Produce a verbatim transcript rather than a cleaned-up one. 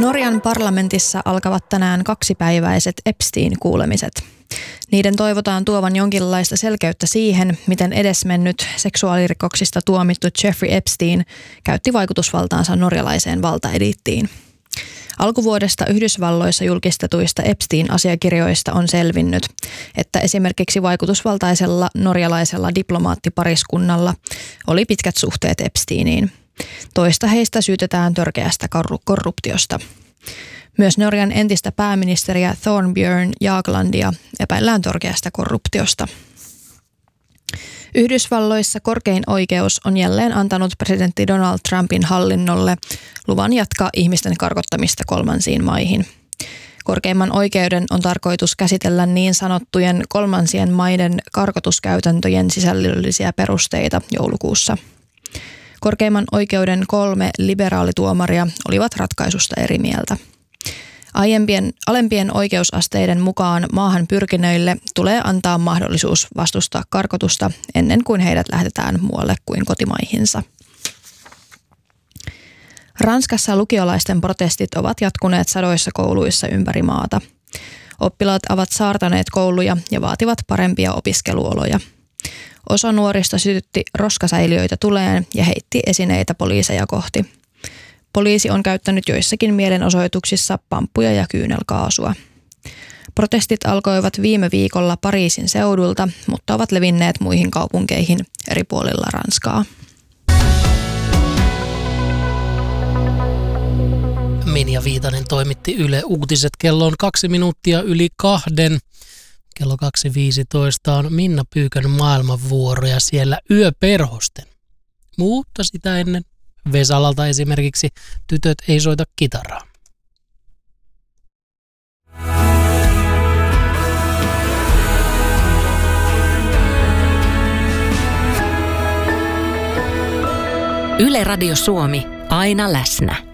Norjan parlamentissa alkavat tänään kaksipäiväiset Epstein-kuulemiset. Niiden toivotaan tuovan jonkinlaista selkeyttä siihen, miten edesmennyt seksuaalirikoksista tuomittu Jeffrey Epstein käytti vaikutusvaltaansa norjalaiseen valtaeliittiin. Alkuvuodesta Yhdysvalloissa julkistetuista Epstein-asiakirjoista on selvinnyt, että esimerkiksi vaikutusvaltaisella norjalaisella diplomaattipariskunnalla oli pitkät suhteet Epsteiniin. Toista heistä syytetään törkeästä korruptiosta. Myös Norjan entistä pääministeriä Thorbjørn Jaglandia epäillään törkeästä korruptiosta. Yhdysvalloissa korkein oikeus on jälleen antanut presidentti Donald Trumpin hallinnolle luvan jatkaa ihmisten karkottamista kolmansiin maihin. Korkeimman oikeuden on tarkoitus käsitellä niin sanottujen kolmansien maiden karkotuskäytäntöjen sisällöllisiä perusteita joulukuussa. Korkeimman oikeuden kolme liberaalituomaria olivat ratkaisusta eri mieltä. Aiempien, alempien oikeusasteiden mukaan maahan pyrkineille tulee antaa mahdollisuus vastustaa karkotusta ennen kuin heidät lähetetään muualle kuin kotimaihinsa. Ranskassa lukiolaisten protestit ovat jatkuneet sadoissa kouluissa ympäri maata. Oppilaat ovat saartaneet kouluja ja vaativat parempia opiskeluoloja. Osa nuorista sytytti roskasäiliöitä tuleen ja heitti esineitä poliiseja kohti. Poliisi on käyttänyt joissakin mielenosoituksissa pamppuja ja kyynelkaasua. Protestit alkoivat viime viikolla Pariisin seudulta, mutta ovat levinneet muihin kaupunkeihin eri puolilla Ranskaa. Minja Viitanen toimitti Yle Uutiset. Kello on kaksi minuuttia yli kahden. Kello kaksi viisitoista on Minna Pyykön maailmanvuoro ja siellä yöperhosten. Mutta sitä ennen Vesalalta esimerkiksi Tytöt ei soita kitaraa. Yle Radio Suomi, aina läsnä.